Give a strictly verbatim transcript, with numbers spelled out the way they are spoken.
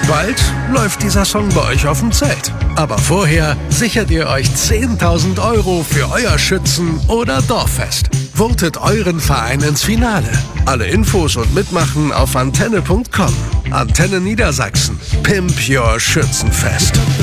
Bald läuft dieser Song bei euch auf dem Zelt. Aber vorher sichert ihr euch zehntausend Euro für euer Schützen- oder Dorffest. Votet euren Verein ins Finale. Alle Infos und Mitmachen auf antenne punkt com. Antenne Niedersachsen. Pimp Your Schützenfest.